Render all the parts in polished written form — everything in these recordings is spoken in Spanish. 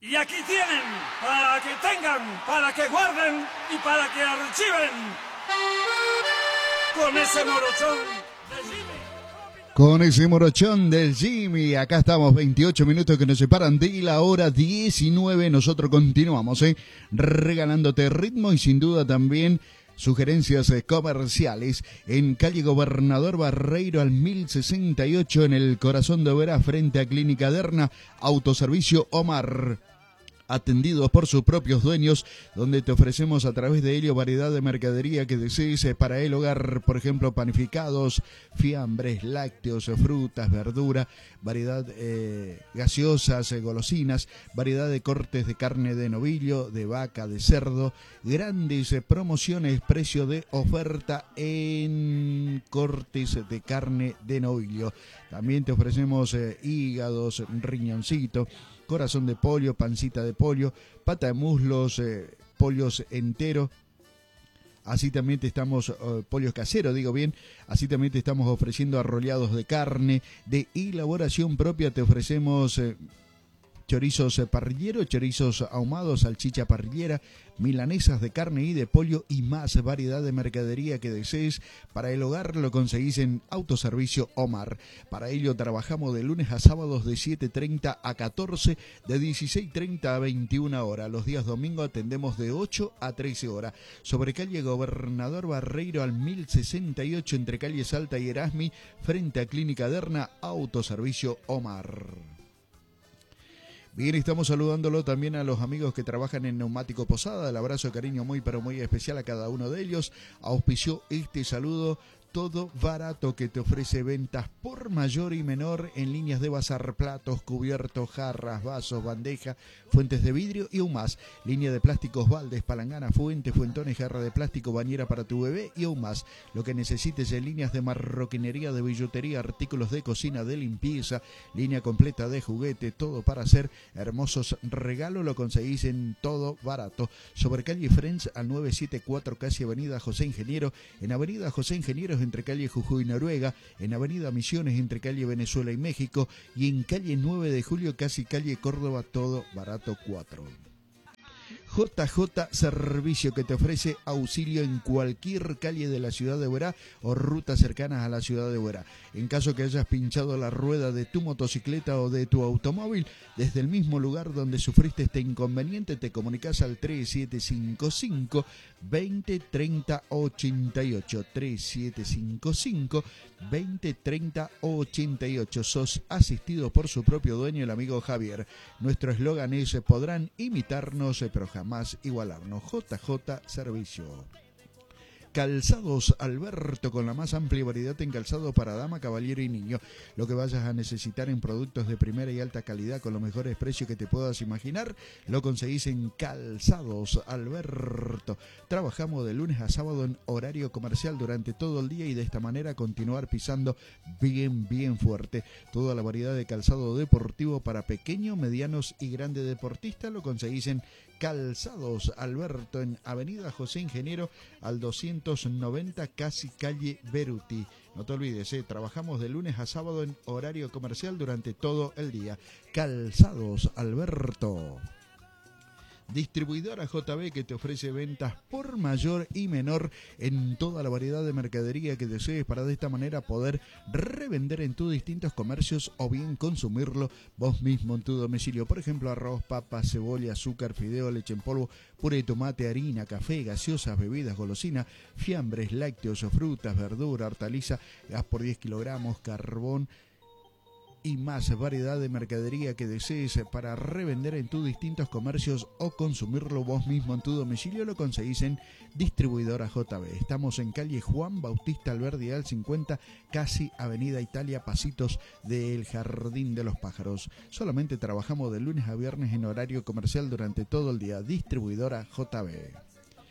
Y aquí tienen, para que tengan, para que guarden y para que archiven. Con ese morochón de Jimmy. Con ese morochón del Jimmy, acá estamos, 28 minutos que nos separan de la hora 19. Nosotros continuamos, regalándote ritmo y sin duda también sugerencias comerciales en calle Gobernador Barreiro al 1068 en el corazón de Oberá, frente a Clínica Derna. Autoservicio Omar, atendidos por sus propios dueños, donde te ofrecemos a través de ello variedad de mercadería que desees para el hogar, por ejemplo, panificados, fiambres, lácteos, frutas, verdura, variedad gaseosas, golosinas, variedad de cortes de carne de novillo, de vaca, de cerdo, grandes promociones, precio de oferta en cortes de carne de novillo. También te ofrecemos hígados, riñoncito, corazón de pollo, pancita de pollo, pata de muslos, pollos enteros. Así también te estamos, pollos caseros, digo bien, así también te estamos ofreciendo arrollados de carne, de elaboración propia. Te ofrecemos chorizos parrilleros, chorizos ahumados, salchicha parrillera, milanesas de carne y de pollo y más variedad de mercadería que desees para el hogar lo conseguís en Autoservicio Omar. Para ello trabajamos de lunes a sábados de 7:30 a 14, de 16:30 a 21 horas. Los días domingo atendemos de 8 a 13 horas. Sobre calle Gobernador Barreiro al 1068 entre calle Salta y Erasmi, frente a Clínica Derna. Autoservicio Omar. Bien, estamos saludándolo también a los amigos que trabajan en Neumático Posada. El abrazo de cariño muy pero muy especial a cada uno de ellos. Auspició este saludo Todo Barato, que te ofrece ventas por mayor y menor en líneas de bazar, platos, cubiertos, jarras, vasos, bandeja, fuentes de vidrio y aún más. Línea de plásticos, baldes, palangana, fuentes, fuentones, jarra de plástico, bañera para tu bebé y aún más. Lo que necesites en líneas de marroquinería, de billutería, artículos de cocina, de limpieza, línea completa de juguete, todo para hacer hermosos regalos, lo conseguís en Todo Barato. Sobre calle Friends al 974, casi avenida José Ingeniero, en avenida José Ingeniero entre calle Jujuy y Noruega, en avenida Misiones entre calle Venezuela y México y en calle 9 de Julio, casi calle Córdoba. Todo Barato 4. JJ Servicio, que te ofrece auxilio en cualquier calle de la ciudad de Oberá o rutas cercanas a la ciudad de Oberá. En caso que hayas pinchado la rueda de tu motocicleta o de tu automóvil, desde el mismo lugar donde sufriste este inconveniente, te comunicas al 3755 2030 88. 3755 2030 88. Sos asistido por su propio dueño, el amigo Javier. Nuestro eslogan es: podrán imitarnos, pero jamás igualarnos. JJ Servicio. Calzados Alberto, con la más amplia variedad en calzado para dama, caballero y niño. Lo que vayas a necesitar en productos de primera y alta calidad con los mejores precios que te puedas imaginar, lo conseguís en Calzados Alberto. Trabajamos de lunes a sábado en horario comercial durante todo el día y de esta manera continuar pisando bien fuerte. Toda la variedad de calzado deportivo para pequeños, medianos y grandes deportistas lo conseguís en Calzados Alberto, en avenida José Ingeniero al 290, casi calle Beruti. No te olvides, trabajamos de lunes a sábado en horario comercial durante todo el día. Calzados Alberto. Distribuidora JB, que te ofrece ventas por mayor y menor en toda la variedad de mercadería que desees para de esta manera poder revender en tus distintos comercios o bien consumirlo vos mismo en tu domicilio. Por ejemplo, arroz, papas, cebolla, azúcar, fideo, leche en polvo, puré de tomate, harina, café, gaseosas, bebidas, golosinas, fiambres, lácteos, frutas, verdura, hortaliza, gas por 10 kilogramos, carbón y más variedad de mercadería que desees para revender en tus distintos comercios o consumirlo vos mismo en tu domicilio, lo conseguís en Distribuidora JB. Estamos en calle Juan Bautista Alberdial 50, casi avenida Italia, pasitos del Jardín de los Pájaros. Solamente trabajamos de lunes a viernes en horario comercial durante todo el día. Distribuidora JB.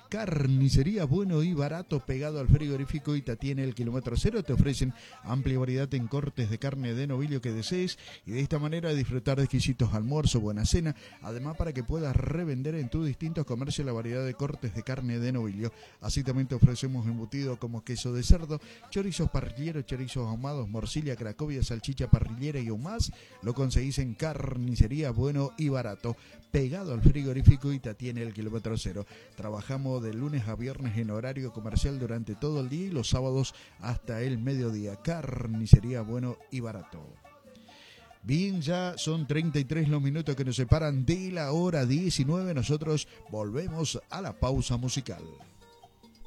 Carnicería Bueno y Barato, pegado al frigorífico Itatí en el kilómetro cero. Te ofrecen amplia variedad en cortes de carne de novillo que desees y de esta manera disfrutar de exquisitos almuerzos, buena cena. Además, para que puedas revender en tus distintos comercios la variedad de cortes de carne de novillo. Así también te ofrecemos embutido como queso de cerdo, chorizos parrilleros, chorizos ahumados, morcilla, cracovia, salchicha parrillera y aún más. Lo conseguís en Carnicería Bueno y Barato, pegado al frigorífico Itatí en el kilómetro cero. Trabajamos de lunes a viernes en horario comercial durante todo el día y los sábados hasta el mediodía. Carnicería Bueno y Barato. Bien, ya son 33 los minutos que nos separan de la hora 19. Nosotros volvemos a la pausa musical.